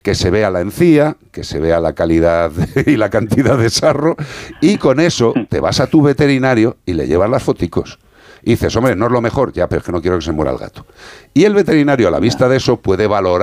que se vea la encía, que se vea la calidad y la cantidad de sarro, y con eso te vas a tu veterinario y le llevas las foticos. Y dices, hombre, no es lo mejor, ya, pero es que no quiero que se muera el gato. Y el veterinario, a la vista de eso, puede valorar